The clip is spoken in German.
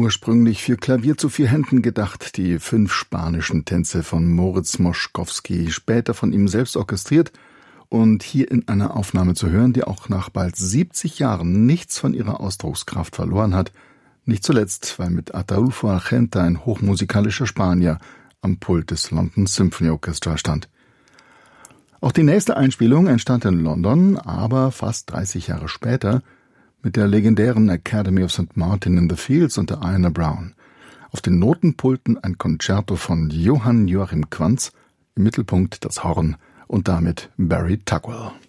Ursprünglich für Klavier zu 4 Händen gedacht, die 5 spanischen Tänze von Moritz Moszkowski, später von ihm selbst orchestriert und hier in einer Aufnahme zu hören, die auch nach bald 70 Jahren nichts von ihrer Ausdruckskraft verloren hat, nicht zuletzt, weil mit Ataulfo Argenta ein hochmusikalischer Spanier am Pult des London Symphony Orchestra stand. Auch die nächste Einspielung entstand in London, aber fast 30 Jahre später mit der legendären Academy of St. Martin in the Fields unter Diana Brown. Auf den Notenpulten ein Konzerto von Johann Joachim Quantz, im Mittelpunkt das Horn und damit Barry Tugwell.